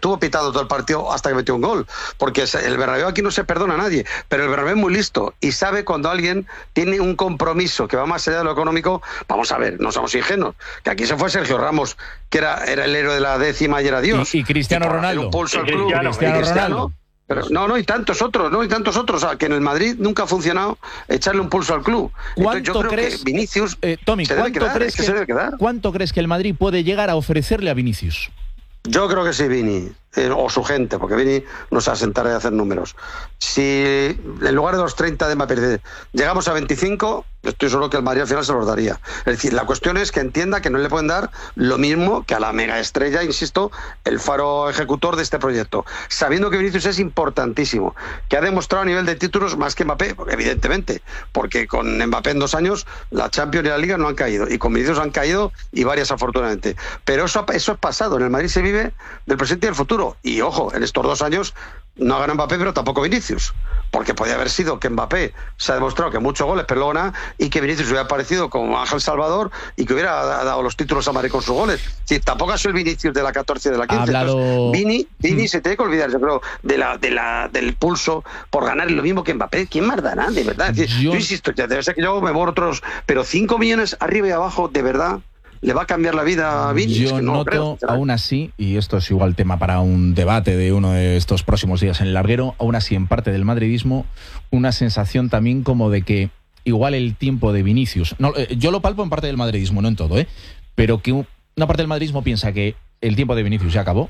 estuvo pitado todo el partido hasta que metió un gol, porque el Bernabéu aquí no se perdona a nadie, pero el Bernabéu es muy listo y sabe cuando alguien tiene un compromiso que va más allá de lo económico. Vamos a ver, no somos ingenuos, que aquí se fue Sergio Ramos, que era el héroe de la décima y era Dios. Y Cristiano Ronaldo. Un pulso al club, Cristiano Ronaldo. Pero no, y tantos otros, o sea, que en el Madrid nunca ha funcionado echarle un pulso al club. Entonces, yo creo que Vinicius Tommy, se debe quedar. ¿Cuánto crees que el Madrid puede llegar a ofrecerle a Vinicius? Yo creo que sí, Vini, o su gente, porque Vini no se asentará de hacer números. Si en lugar de los 30 de Mbappé llegamos a 25, estoy seguro que el Madrid al final se los daría. Es decir, la cuestión es que entienda que no le pueden dar lo mismo que a la mega estrella, insisto, el faro ejecutor de este proyecto, sabiendo que Vinicius es importantísimo, que ha demostrado a nivel de títulos más que Mbappé, evidentemente, porque con Mbappé en 2 años la Champions y la Liga no han caído, y con Vinicius han caído y varias afortunadamente. Pero eso es pasado, en el Madrid se vive del presente y del futuro. Y ojo, en estos 2 años no ha ganado Mbappé, pero tampoco Vinicius, porque podía haber sido que Mbappé se ha demostrado que muchos goles, pero luego nada, y que Vinicius hubiera aparecido como Ángel Salvador y que hubiera dado los títulos a Madrid con sus goles. Sí, tampoco ha sido el Vinicius de la 14 y de la 15. Entonces, Vini se tiene que olvidar, yo creo, del pulso por ganar lo mismo que Mbappé. ¿Quién más dará, de verdad? Es decir, yo insisto, ya debe ser que yo me borro otros, pero 5 millones arriba y abajo, de verdad, ¿le va a cambiar la vida a Vini? Yo no noto, aún así, y esto es igual tema para un debate de uno de estos próximos días en el larguero, aún así en parte del madridismo, una sensación también como de que igual el tiempo de Vinicius, yo lo palpo en parte del madridismo, no en todo, pero que una parte del madridismo piensa que el tiempo de Vinicius ya acabó,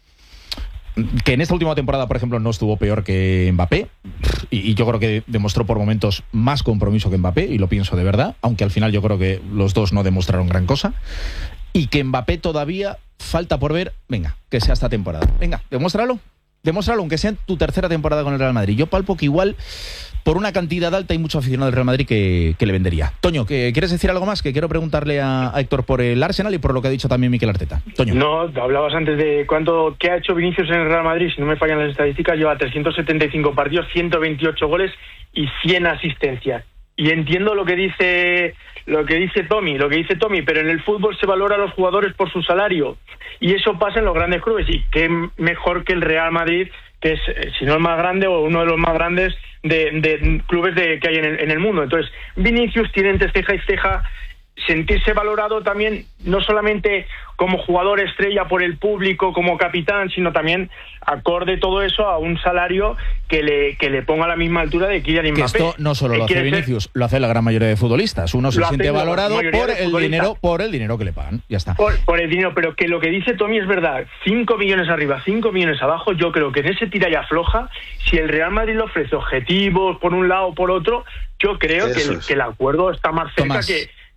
que en esta última temporada, por ejemplo, no estuvo peor que Mbappé, y yo creo que demostró por momentos más compromiso que Mbappé, y lo pienso de verdad, aunque al final yo creo que los dos no demostraron gran cosa, y que Mbappé todavía falta por ver, venga, que sea esta temporada. Venga, demuéstralo, aunque sea en tu tercera temporada con el Real Madrid. Yo palpo que igual, por una cantidad alta, hay mucho aficionado del Real Madrid que le vendería. Toño, ¿quieres decir algo más? Que quiero preguntarle a Héctor por el Arsenal y por lo que ha dicho también Mikel Arteta. Toño. No, hablabas antes de qué ha hecho Vinicius en el Real Madrid. Si no me fallan las estadísticas, lleva 375 partidos, 128 goles y 100 asistencias. Y entiendo lo que dice Tommy, pero en el fútbol se valora a los jugadores por su salario. Y eso pasa en los grandes clubes. Y qué mejor que el Real Madrid, que es, si no el más grande o uno de los más grandes de clubes que hay en el mundo. Entonces, Vinicius tiene entre ceja y ceja sentirse valorado también, no solamente como jugador estrella por el público, como capitán, sino también acorde todo eso a un salario que le ponga a la misma altura de Kylian Mbappé. Esto no solo lo hace Vinicius, lo hace la gran mayoría de futbolistas. Uno se siente valorado por el dinero que le pagan. Ya está. Por el dinero, pero que lo que dice Tommy es verdad. 5 millones arriba, 5 millones abajo. Yo creo que en ese tira y afloja, si el Real Madrid le ofrece objetivos por un lado o por otro, yo creo que el acuerdo está más cerca Tomás,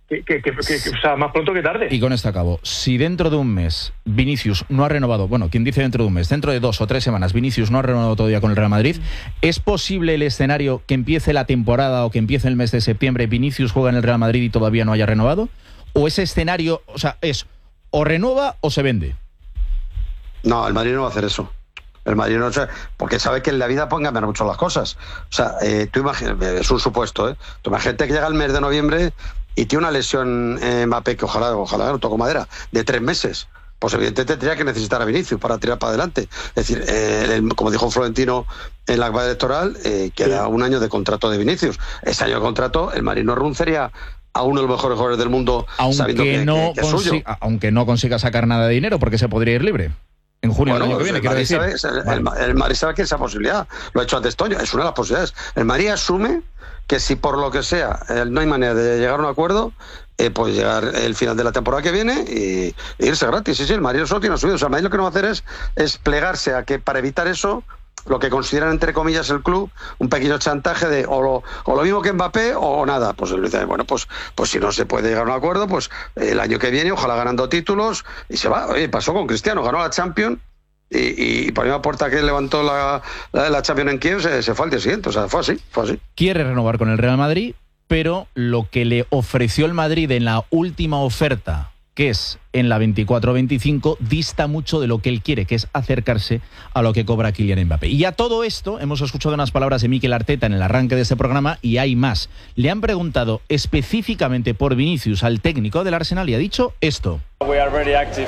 o sea, más pronto que tarde. Y con esto acabo. Si dentro de un mes Vinicius no ha renovado, bueno, quien dice dentro de un mes, dentro de 2 o 3 semanas Vinicius no ha renovado todavía con el Real Madrid, ¿es posible el escenario que empiece la temporada o que empiece el mes de septiembre, Vinicius juega en el Real Madrid y todavía no haya renovado? ¿O ese escenario, o sea, es o renueva o se vende? No, el Madrid no va a hacer eso. El Madrid no, porque sabe que en la vida pueden cambiar mucho las cosas. O sea, tú imagínate, es un supuesto, tú imagínate que llega el mes de noviembre y tiene una lesión Mbappé, que ojalá no toco madera, de 3 meses, pues evidentemente tendría que necesitar a Vinicius para tirar para adelante. Es decir, como dijo Florentino en la campaña electoral, queda 1 año de contrato de Vinicius. Ese año de contrato, el Madrid no renunciaría a uno de los mejores jugadores del mundo, sabiendo que es suyo. Aunque no consiga sacar nada de dinero, porque se podría ir libre. En junio del año que viene, quiero decir. El Madrid sabe que esa posibilidad, lo ha hecho antes Toño, es una de las posibilidades. El Madrid asume que si por lo que sea no hay manera de llegar a un acuerdo, pues llegar el final de la temporada que viene y irse gratis. Sí, el Madrid solo tiene subido. O sea, el Madrid lo que no va a hacer es plegarse a que, para evitar eso, lo que consideran entre comillas el club un pequeño chantaje de o lo mismo que Mbappé o nada. Pues él dice, bueno, pues si no se puede llegar a un acuerdo, pues el año que viene ojalá ganando títulos y se va. Oye, pasó con Cristiano, ganó la Champions y por la misma puerta que levantó la Champions en Kiev se fue al día siguiente. O sea, fue así. Quiere renovar con el Real Madrid, pero lo que le ofreció el Madrid en la última oferta, que es en la 24-25, dista mucho de lo que él quiere, que es acercarse a lo que cobra Kylian Mbappé. Y a todo esto hemos escuchado unas palabras de Mikel Arteta en el arranque de este programa, y hay más. Le han preguntado específicamente por Vinicius al técnico del Arsenal y ha dicho esto. We are very active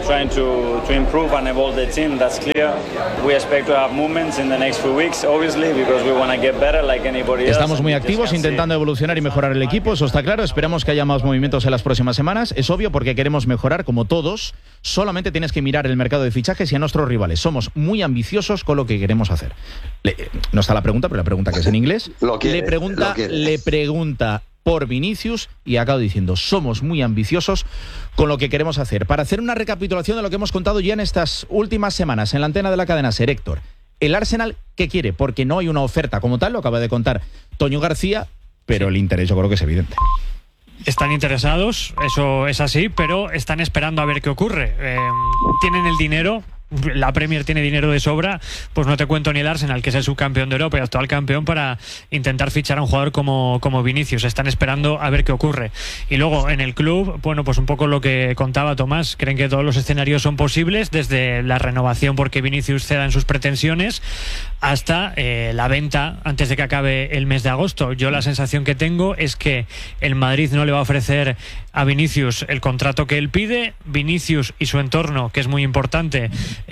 trying to improve and evolve the team. That's clear. We expect to have movements in the next few weeks, obviously, because we want to get better like anybody else. Estamos muy activos intentando evolucionar y mejorar el equipo, eso está claro. Esperamos que haya más movimientos en las próximas semanas. Es obvio porque queremos mejorar como todos. Solamente tienes que mirar el mercado de fichajes y a nuestros rivales. Somos muy ambiciosos con lo que queremos hacer. No está la pregunta, pero la pregunta que es en inglés. Le pregunta por Vinicius y acabo diciendo, somos muy ambiciosos con lo que queremos hacer. Para hacer una recapitulación de lo que hemos contado ya en estas últimas semanas en la antena de la cadena SER, Héctor, el Arsenal, ¿qué quiere? Porque no hay una oferta como tal, lo acaba de contar Toño García, pero el interés yo creo que es evidente. Están interesados, eso es así, pero están esperando a ver qué ocurre. Tienen el dinero. La Premier tiene dinero de sobra, pues no te cuento ni el Arsenal, que es el subcampeón de Europa y actual campeón, para intentar fichar a un jugador como Vinicius. Están esperando a ver qué ocurre. Y luego en el club, bueno, pues un poco lo que contaba Tomás, creen que todos los escenarios son posibles, desde la renovación porque Vinicius ceda en sus pretensiones hasta la venta antes de que acabe el mes de agosto. Yo la sensación que tengo es que el Madrid no le va a ofrecer a Vinicius el contrato que él pide. Vinicius y su entorno, que es muy importante,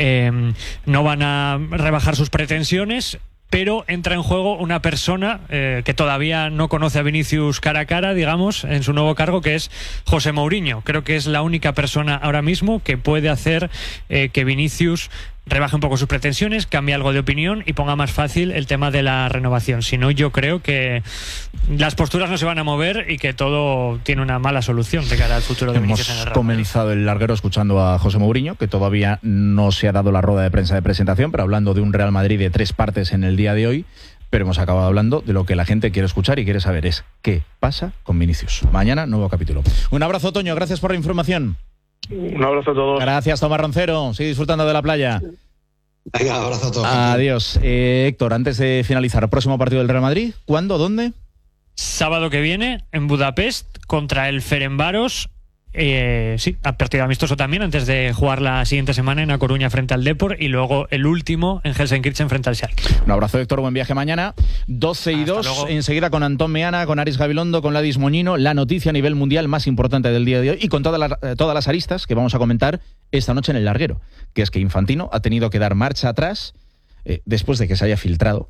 no van a rebajar sus pretensiones, pero entra en juego una persona que todavía no conoce a Vinicius cara a cara, digamos, en su nuevo cargo, que es José Mourinho. Creo que es la única persona ahora mismo que puede hacer que Vinicius rebaje un poco sus pretensiones, cambie algo de opinión y ponga más fácil el tema de la renovación. Si no, yo creo que las posturas no se van a mover y que todo tiene una mala solución de cara al futuro de Vinicius en el Real Madrid. Hemos comenzado el larguero escuchando a José Mourinho, que todavía no se ha dado la rueda de prensa de presentación, pero hablando de un Real Madrid de 3 partes en el día de hoy. Pero hemos acabado hablando de lo que la gente quiere escuchar y quiere saber, es qué pasa con Vinicius. Mañana, nuevo capítulo. Un abrazo, Toño, gracias por la información. Un abrazo a todos. Gracias, Tomás Roncero. Sigue disfrutando de la playa. Venga, abrazo a todos. Adiós. Héctor, antes de finalizar, próximo partido del Real Madrid, ¿cuándo? ¿Dónde? Sábado que viene en Budapest contra el Ferencváros. Sí, a partido amistoso también, antes de jugar la siguiente semana en A Coruña frente al Depor, y luego el último en Gelsenkirchen frente al Schalke. Un abrazo, Héctor, buen viaje mañana. 12:02, enseguida con Antón Meana, con Aris Gabilondo, con Ladis Moñino, la noticia a nivel mundial más importante del día de hoy, y con todas las aristas que vamos a comentar esta noche en el larguero, que es que Infantino ha tenido que dar marcha atrás después de que se haya filtrado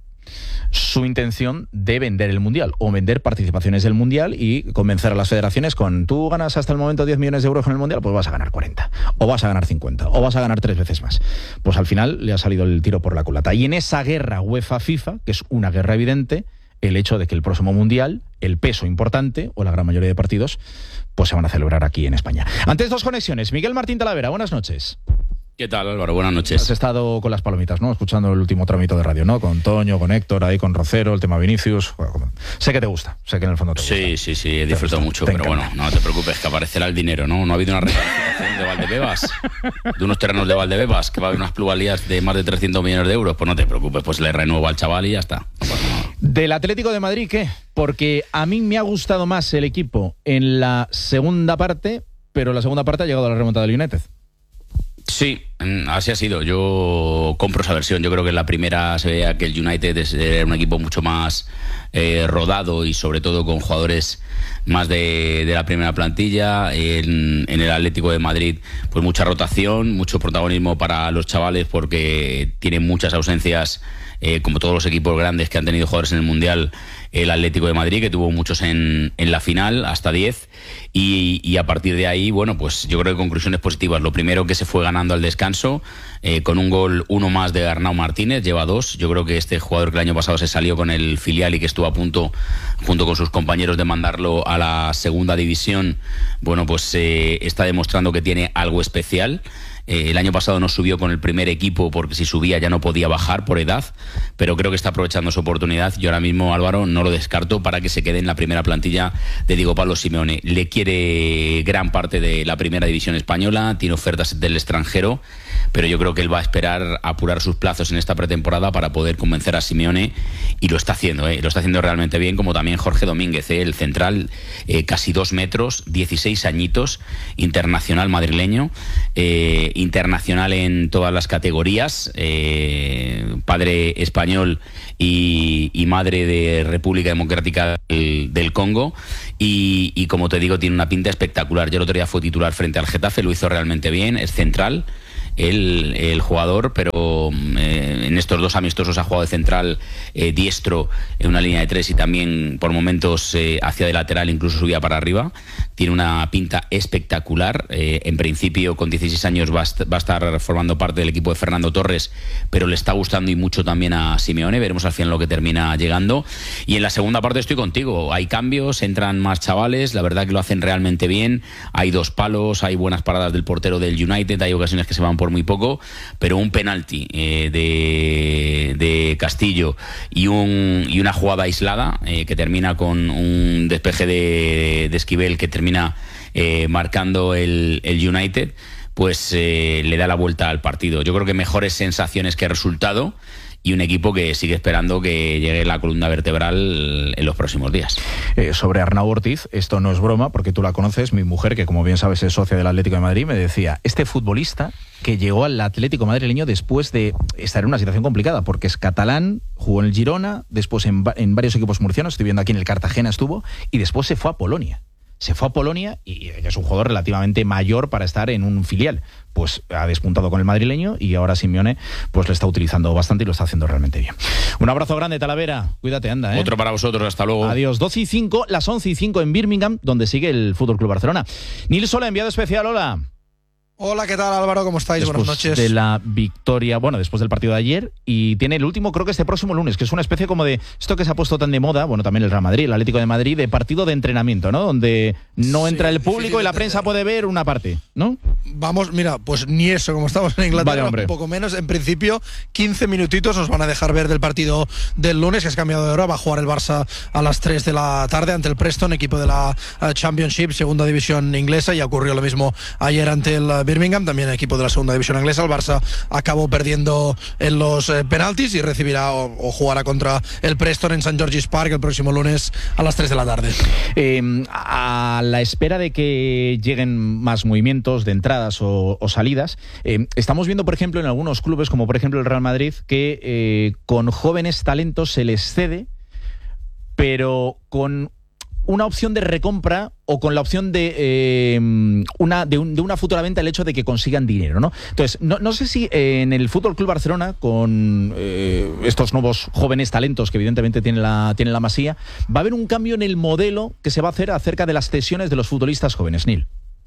su intención de vender el Mundial o vender participaciones del Mundial y convencer a las federaciones con: tú ganas hasta el momento 10 millones de euros en el Mundial, pues vas a ganar 40, o vas a ganar 50, o vas a ganar 3 veces más. Pues al final le ha salido el tiro por la culata. Y en esa guerra UEFA-FIFA, que es una guerra evidente, el hecho de que el próximo Mundial, el peso importante, o la gran mayoría de partidos, pues se van a celebrar aquí en España. Antes, 2 conexiones. Miguel Martín Talavera, buenas noches. ¿Qué tal, Álvaro? Buenas noches. Has estado con las palomitas, ¿no? Escuchando el último tramito de radio, ¿no? Con Toño, con Héctor, ahí con Rocero, el tema Vinicius. Bueno, sé que te gusta, sé que en el fondo te gusta. Sí, he disfrutado mucho, pero bueno, no te preocupes, que aparecerá el dinero, ¿no? No ha habido una reclamación de Valdebebas, de unos terrenos de Valdebebas, que va a haber unas plusvalías de más de 300 millones de euros. Pues no te preocupes, pues le renuevo al chaval y ya está. No pasa nada. ¿Del Atlético de Madrid qué? Porque a mí me ha gustado más el equipo en la segunda parte, pero la segunda parte ha llegado a la remontada del United. Sí, así ha sido. Yo compro esa versión. Yo creo que en la primera se veía que el United era un equipo mucho más rodado y sobre todo con jugadores más de la primera plantilla. En el Atlético de Madrid, pues mucha rotación, mucho protagonismo para los chavales porque tienen muchas ausencias, como todos los equipos grandes que han tenido jugadores en el Mundial. El Atlético de Madrid, que tuvo muchos en la final, hasta 10, y a partir de ahí, bueno, pues yo creo que conclusiones positivas. Lo primero, que se fue ganando al descanso, con un gol, uno más de Arnau Martínez, lleva 2. Yo creo que este jugador que el año pasado se salió con el filial y que estuvo a punto, junto con sus compañeros, de mandarlo a la segunda división, bueno, pues está demostrando que tiene algo especial. El año pasado no subió con el primer equipo porque si subía ya no podía bajar por edad, pero creo que está aprovechando su oportunidad. Yo ahora mismo, Álvaro, no lo descarto para que se quede en la primera plantilla de Diego Pablo Simeone. Le quiere gran parte de la primera división española, tiene ofertas del extranjero, pero yo creo que él va a esperar a apurar sus plazos en esta pretemporada para poder convencer a Simeone, y lo está haciendo, lo está haciendo realmente bien, como también Jorge Domínguez, el central, casi 2 metros, 16 añitos, internacional madrileño, internacional en todas las categorías, padre español y madre de República Democrática del Congo, y como te digo, tiene una pinta espectacular. Yo el otro día fue titular frente al Getafe, lo hizo realmente bien, es central el jugador, pero en estos 2 amistosos ha jugado de central diestro en una línea de 3 y también por momentos hacia de lateral, incluso subía para arriba. Tiene una pinta espectacular. En principio, con 16 años va a estar formando parte del equipo de Fernando Torres, pero le está gustando y mucho también a Simeone. Veremos al final lo que termina llegando. Y en la segunda parte estoy contigo. Hay cambios, entran más chavales, la verdad que lo hacen realmente bien. Hay 2 palos, hay buenas paradas del portero del United, hay ocasiones que se van por muy poco, pero un penalti de Castillo y una jugada aislada que termina con un despeje de Esquivel que termina marcando el United, pues le da la vuelta al partido. Yo creo que mejores sensaciones que resultado, y un equipo que sigue esperando que llegue la columna vertebral en los próximos días. Sobre Arnau Ortiz, esto no es broma, porque tú la conoces, mi mujer, que como bien sabes es socia del Atlético de Madrid, me decía, este futbolista que llegó al Atlético madrileño después de estar en una situación complicada, porque es catalán, jugó en el Girona, después en varios equipos murcianos, estoy viendo aquí en el Cartagena estuvo, y después se fue a Polonia. Se fue a Polonia y es un jugador relativamente mayor para estar en un filial. Pues ha despuntado con el madrileño y ahora Simeone pues lo está utilizando bastante y lo está haciendo realmente bien. Un abrazo grande, Talavera. Cuídate, anda. Otro para vosotros, hasta luego. Adiós. 12:05, las 11:05 en Birmingham, donde sigue el Fútbol Club Barcelona. Nils Sola, enviado especial, hola. Hola, ¿qué tal, Álvaro? ¿Cómo estáis? Después Buenas noches. de la victoria, bueno, después del partido de ayer, y tiene el último, creo que este próximo lunes, que es una especie como de esto que se ha puesto tan de moda, bueno, también el Real Madrid, el Atlético de Madrid, de partido de entrenamiento, ¿no? Donde no entra el público y la prensa puede ver una parte, ¿no? Vamos, mira, pues ni eso, como estamos en Inglaterra, un poco menos. En principio, 15 minutitos nos van a dejar ver del partido del lunes, que es cambiado de hora. Va a jugar el Barça a las 3 de la tarde ante el Preston, equipo de la Championship, segunda división inglesa. Ya ocurrió lo mismo ayer ante el Birmingham, también equipo de la segunda división inglesa. El Barça acabó perdiendo en los penaltis y recibirá o jugará contra el Preston en St. George's Park el próximo lunes a las 3 de la tarde. A la espera de que lleguen más movimientos de entradas o salidas, estamos viendo, por ejemplo, en algunos clubes, como por ejemplo el Real Madrid, que con jóvenes talentos se les cede, pero con una opción de recompra o con la opción de una futura venta, el hecho de que consigan dinero, ¿no? Entonces, no sé si en el Fútbol Club Barcelona, con estos nuevos jóvenes talentos que evidentemente tiene la Masía, va a haber un cambio en el modelo que se va a hacer acerca de las cesiones de los futbolistas jóvenes, Nil.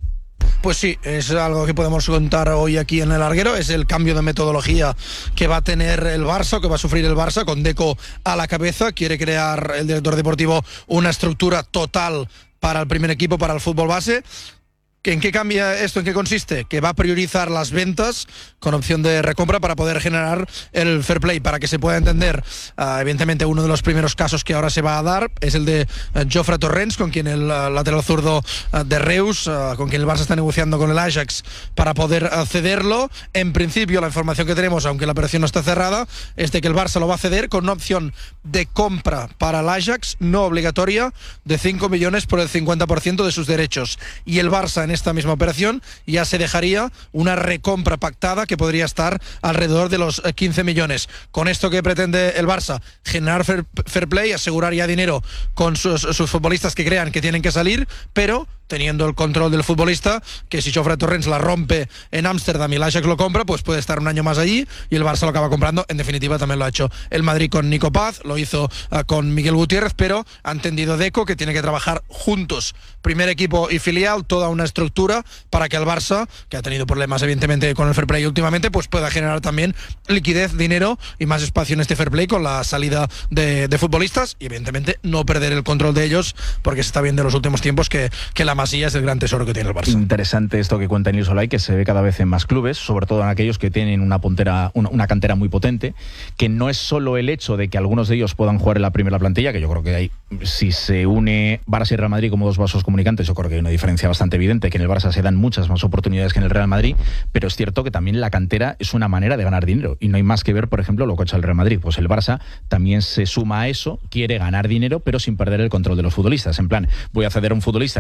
Pues sí, es algo que podemos contar hoy aquí en el larguero. Es el cambio de metodología que va a tener el Barça, que va a sufrir el Barça, con Deco a la cabeza. Quiere crear el director deportivo una estructura total para el primer equipo, para el fútbol base. ¿En qué cambia esto? ¿En qué consiste? Que va a priorizar las ventas con opción de recompra para poder generar el fair play. Para que se pueda entender, evidentemente uno de los primeros casos que ahora se va a dar es el de Jofre Torrents, con quien el lateral zurdo de Reus, con quien el Barça está negociando con el Ajax para poder cederlo. En principio, la información que tenemos, aunque la operación no está cerrada, es de que el Barça lo va a ceder con una opción de compra para el Ajax no obligatoria de 5 millones por el 50% de sus derechos. Y el Barça en esta misma operación ya se dejaría una recompra pactada que podría estar alrededor de los 15 millones. Con esto, que pretende el Barça, generar fair play, asegurar ya dinero con sus futbolistas que crean que tienen que salir, pero teniendo el control del futbolista, que si Jofre Torrents la rompe en Ámsterdam y el Ajax lo compra, pues puede estar un año más allí y el Barça lo acaba comprando. En definitiva, también lo ha hecho el Madrid con Nico Paz, lo hizo con Miguel Gutiérrez, pero ha entendido Deco que tiene que trabajar juntos, primer equipo y filial, toda una estructura para que el Barça, que ha tenido problemas evidentemente con el fair play últimamente, pues pueda generar también liquidez, dinero y más espacio en este fair play con la salida de futbolistas y evidentemente no perder el control de ellos, porque se está viendo en los últimos tiempos que la Masía es el gran tesoro que tiene el Barça. Interesante esto que cuenta Nils Olay, que se ve cada vez en más clubes, sobre todo en aquellos que tienen una cantera muy potente, que no es solo el hecho de que algunos de ellos puedan jugar en la primera plantilla, que yo creo que hay, si se une Barça y Real Madrid como dos vasos comunicantes, yo creo que hay una diferencia bastante evidente, que en el Barça se dan muchas más oportunidades que en el Real Madrid, pero es cierto que también la cantera es una manera de ganar dinero, y no hay más que ver, por ejemplo, lo que ha hecho el Real Madrid. Pues el Barça también se suma a eso, quiere ganar dinero, pero sin perder el control de los futbolistas. En plan, voy a ceder a un futbolista que después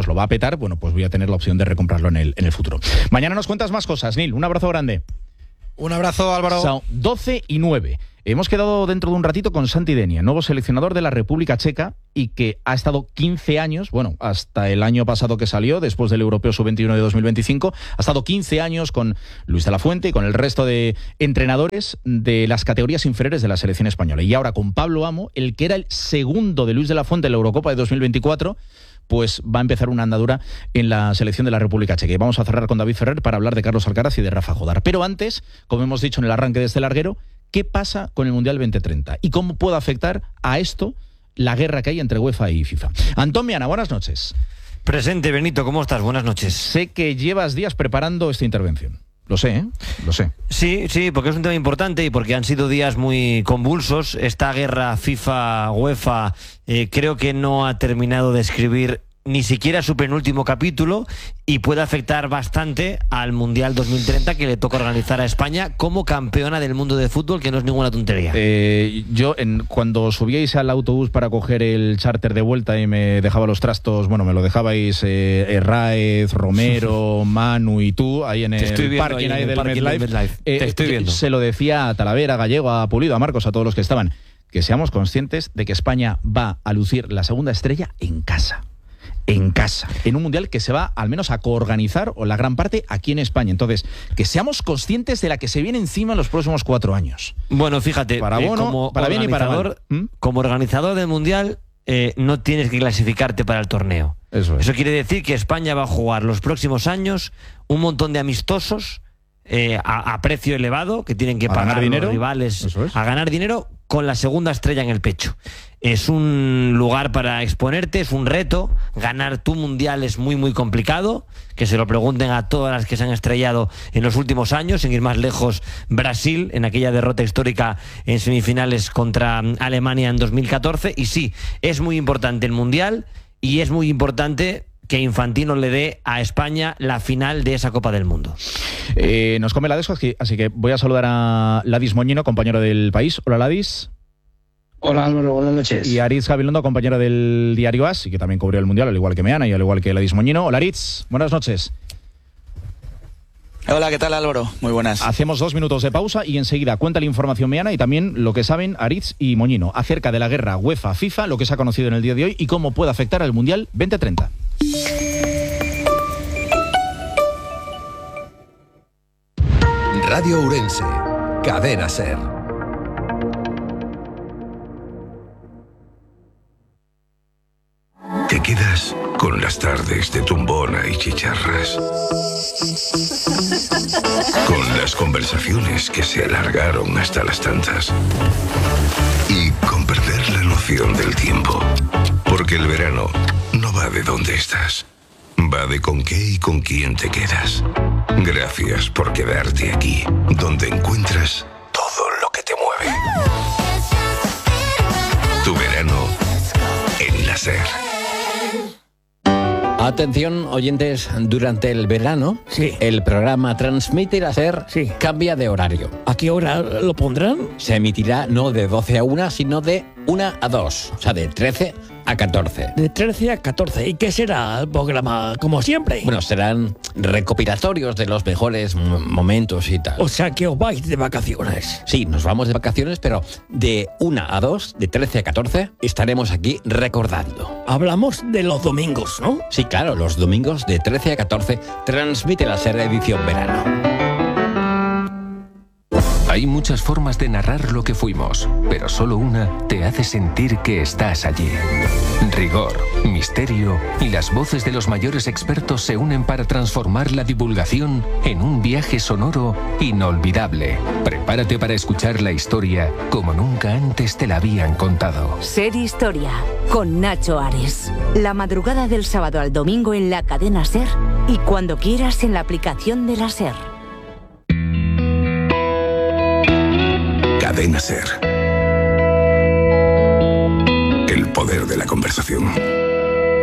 lo va a petar, bueno, pues voy a tener la opción de recomprarlo en el futuro. Mañana nos cuentas más cosas, Neil. Un abrazo grande. Un abrazo, Álvaro. Son 12:09. Hemos quedado dentro de un ratito con Santi Denia, nuevo seleccionador de la República Checa y que ha estado 15 años, bueno, hasta el año pasado que salió, después del Europeo Sub-21 de 2025, ha estado 15 años con Luis de la Fuente y con el resto de entrenadores de las categorías inferiores de la selección española. Y ahora con Pablo Amo, el que era el segundo de Luis de la Fuente en la Eurocopa de 2024, pues va a empezar una andadura en la selección de la República Checa. Y vamos a cerrar con David Ferrer para hablar de Carlos Alcaraz y de Rafa Jodar. Pero antes, como hemos dicho en el arranque de este larguero, ¿qué pasa con el Mundial 2030? ¿Y cómo puede afectar a esto la guerra que hay entre UEFA y FIFA? Antón Miana, buenas noches. Presente, Benito, ¿cómo estás? Buenas noches. Sé que llevas días preparando esta intervención. Lo sé, ¿eh? Lo sé. Sí, porque es un tema importante y porque han sido días muy convulsos. Esta guerra FIFA-UEFA creo que no ha terminado de escribir ni siquiera su penúltimo capítulo y puede afectar bastante al Mundial 2030 que le toca organizar a España como campeona del mundo de fútbol, que no es ninguna tontería. Cuando subíais al autobús para coger el charter de vuelta y me dejaba los trastos, bueno, me lo dejabais Herráez, Romero, Manu y tú, ahí en el parking del MetLife. Te estoy viendo. Se lo decía a Talavera, a Gallego, a Pulido, a Marcos, a todos los que estaban, que seamos conscientes de que España va a lucir la segunda estrella en casa, en un mundial que se va al menos a coorganizar, o la gran parte, aquí en España. Entonces, que seamos conscientes de la que se viene encima en los próximos 4 años. Bueno, fíjate, para bien y para mal. Como organizador del mundial, no tienes que clasificarte para el torneo. Eso quiere decir que España va a jugar los próximos años un montón de amistosos a precio elevado, que tienen que pagar los rivales a ganar dinero con la segunda estrella en el pecho. Es un lugar para exponerte, es un reto. Ganar tu mundial es muy, muy complicado. Que se lo pregunten a todas las que se han estrellado en los últimos años. Sin ir más lejos, Brasil, en aquella derrota histórica en semifinales contra Alemania en 2014. Y sí, es muy importante el mundial y es muy importante que Infantino le dé a España la final de esa Copa del Mundo. Nos come la desco, así que voy a saludar a Ladis Moñino, compañero del País. Hola, Ladis. Hola, Álvaro, buenas noches. Y Aritz Gabilondo, compañero del diario AS, y que también cubrió el Mundial, al igual que Meana y al igual que Ladis Moñino. Hola, Aritz, buenas noches. Hola, ¿qué tal, Álvaro? Muy buenas. Hacemos 2 minutos de pausa y enseguida cuenta la información Meana y también lo que saben Aritz y Moñino acerca de la guerra UEFA-FIFA, lo que se ha conocido en el día de hoy y cómo puede afectar al Mundial 2030. Radio Ourense, Cadena SER. Te quedas con las tardes de tumbona y chicharras, con las conversaciones que se alargaron hasta las tantas y con perder la noción del tiempo, porque el verano no va de dónde estás, va de con qué y con quién te quedas. Gracias por quedarte aquí, donde encuentras todo lo que te mueve. Tu verano en la SER. Atención, oyentes, durante el verano, el programa Transmite la SER cambia de horario. ¿A qué hora lo pondrán? Se emitirá no de 12 a 1, sino de 1 a 2, o sea, de 13 a 14. De 13 a 14. ¿Y qué será el programa, como siempre? Bueno, serán recopilatorios de los mejores momentos y tal. O sea, que os vais de vacaciones. Sí, nos vamos de vacaciones, pero de 1 a 2, de 13 a 14, estaremos aquí recordando. Hablamos de los domingos, ¿no? Sí, claro, los domingos de 13 a 14, Transmite la SER edición verano. Hay muchas formas de narrar lo que fuimos, pero solo una te hace sentir que estás allí. Rigor, misterio y las voces de los mayores expertos se unen para transformar la divulgación en un viaje sonoro inolvidable. Prepárate para escuchar la historia como nunca antes te la habían contado. SER Historia, con Nacho Ares. La madrugada del sábado al domingo en la cadena SER y cuando quieras en la aplicación de la SER. Cadena SER. El poder de la conversación.